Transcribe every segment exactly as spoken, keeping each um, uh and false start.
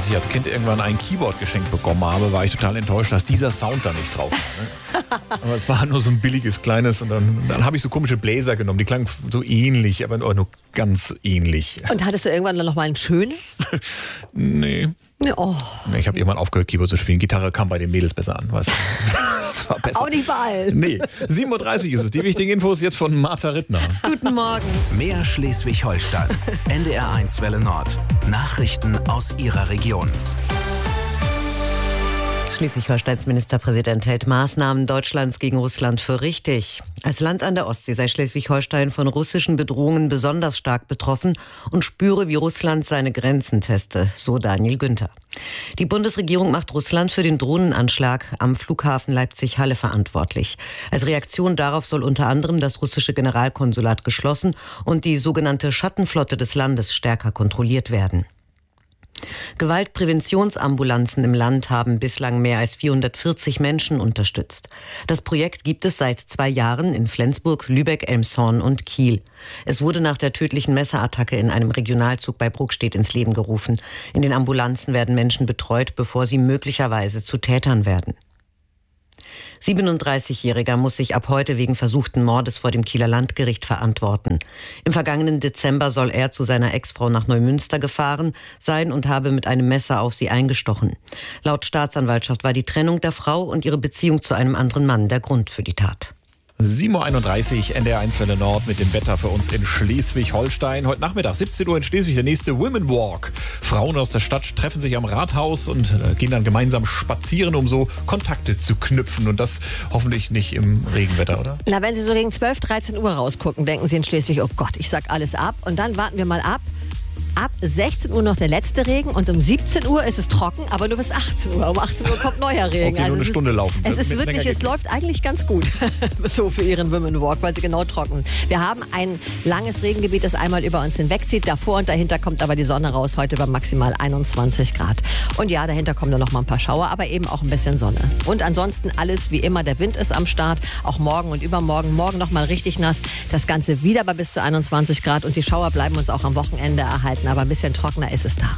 ich als Kind irgendwann ein Keyboard geschenkt bekommen habe, war ich total enttäuscht, dass dieser Sound da nicht drauf war. Ne? Aber es war nur so ein billiges, kleines und dann, dann habe ich so komische Bläser genommen. Die klangen so ähnlich, aber nur ganz ähnlich. Und hattest du irgendwann dann noch mal ein schönes? Nee. Oh. Ich habe irgendwann aufgehört, Keyboard zu spielen. Gitarre kam bei den Mädels besser an. Weißt du? Das war besser. Auch nicht bei allen. Nee, sieben Uhr dreißig ist es. Die wichtigen Infos jetzt von Martha Rittner. Guten Morgen. Mehr Schleswig-Holstein. N D R eins Welle Nord. Nachrichten aus Ihrer Region. Schleswig-Holsteins Ministerpräsident hält Maßnahmen Deutschlands gegen Russland für richtig. Als Land an der Ostsee sei Schleswig-Holstein von russischen Bedrohungen besonders stark betroffen und spüre, wie Russland seine Grenzen teste, so Daniel Günther. Die Bundesregierung macht Russland für den Drohnenanschlag am Flughafen Leipzig-Halle verantwortlich. Als Reaktion darauf soll unter anderem das russische Generalkonsulat geschlossen und die sogenannte Schattenflotte des Landes stärker kontrolliert werden. Gewaltpräventionsambulanzen im Land haben bislang mehr als vierhundertvierzig Menschen unterstützt. Das Projekt gibt es seit zwei Jahren in Flensburg, Lübeck, Elmshorn und Kiel. Es wurde nach der tödlichen Messerattacke in einem Regionalzug bei Bruckstedt ins Leben gerufen. In den Ambulanzen werden Menschen betreut, bevor sie möglicherweise zu Tätern werden. siebenunddreißigjähriger muss sich ab heute wegen versuchten Mordes vor dem Kieler Landgericht verantworten. Im vergangenen Dezember soll er zu seiner Ex-Frau nach Neumünster gefahren sein und habe mit einem Messer auf sie eingestochen. Laut Staatsanwaltschaft war die Trennung der Frau und ihre Beziehung zu einem anderen Mann der Grund für die Tat. sieben Uhr einunddreißig, N D R eins Welle Nord mit dem Wetter für uns in Schleswig-Holstein. Heute Nachmittag, siebzehn Uhr in Schleswig, der nächste Women Walk. Frauen aus der Stadt treffen sich am Rathaus und gehen dann gemeinsam spazieren, um so Kontakte zu knüpfen. Und das hoffentlich nicht im Regenwetter, oder? Na, wenn Sie so gegen zwölf, dreizehn Uhr rausgucken, denken Sie in Schleswig, oh Gott, ich sag alles ab. Und dann warten wir mal ab. Ab sechzehn Uhr noch der letzte Regen und um siebzehn Uhr ist es trocken, aber nur bis achtzehn Uhr. Um achtzehn Uhr kommt neuer Regen. Okay, nur eine es Stunde ist, laufen. Es ist Mit wirklich, länger es geht's läuft eigentlich ganz gut so für Ihren Women Walk, weil sie genau trocken. Wir haben ein langes Regengebiet, das einmal über uns hinwegzieht. Davor und dahinter kommt aber die Sonne raus, heute bei maximal einundzwanzig Grad. Und ja, dahinter kommen dann noch mal ein paar Schauer, aber eben auch ein bisschen Sonne. Und ansonsten alles wie immer, der Wind ist am Start, auch morgen und übermorgen. Morgen noch mal richtig nass, das Ganze wieder bei bis zu einundzwanzig Grad und die Schauer bleiben uns auch am Wochenende erhalten, aber ein bisschen trockener ist es da.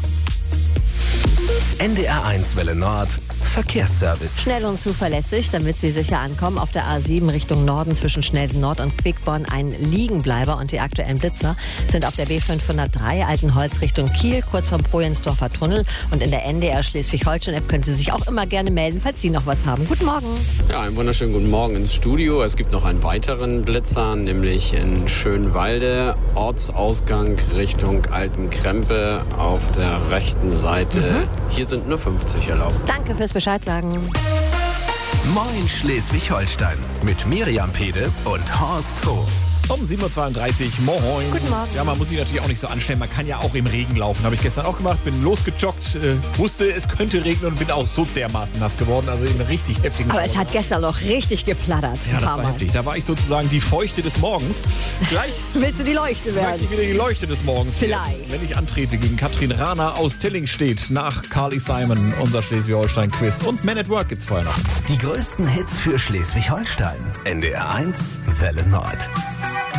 N D R eins Welle Nord. Verkehrsservice. Schnell und zuverlässig, damit Sie sicher ankommen. Auf der A sieben Richtung Norden zwischen Schnelsen Nord und Quickborn ein Liegenbleiber und die aktuellen Blitzer sind auf der B fünfhundertdrei Altenholz Richtung Kiel, kurz vom Projensdorfer Tunnel. Und in der N D R Schleswig-Holstein-App können Sie sich auch immer gerne melden, falls Sie noch was haben. Guten Morgen. Ja, einen wunderschönen guten Morgen ins Studio. Es gibt noch einen weiteren Blitzer, nämlich in Schönwalde, Ortsausgang Richtung Altenkrempe auf der rechten Seite. Mhm. Hier sind nur fünfzig erlaubt. Danke fürs Bescheid sagen. Moin Schleswig-Holstein mit Miriam Pede und Horst Hof. Um sieben Uhr zweiunddreißig, moin. Guten Morgen. Ja, man muss sich natürlich auch nicht so anstellen. Man kann ja auch im Regen laufen. Habe ich gestern auch gemacht. Bin losgejoggt, äh, wusste, es könnte regnen und bin auch so dermaßen nass geworden. Also in richtig heftigen Aber Schauer. es hat gestern noch richtig geplattert. Ja, ein das paar war Mal. heftig. Da war ich sozusagen die Feuchte des Morgens. Gleich Willst du die Leuchte möchte werden? ich wieder die Leuchte des Morgens Vielleicht. werden, wenn ich antrete gegen Katrin Rahner aus Tillingstedt nach Carly Simon, unser Schleswig-Holstein-Quiz. Und Man at Work gibt's vorher noch. Die größten Hits für Schleswig-Holstein. N D R eins Welle Nord.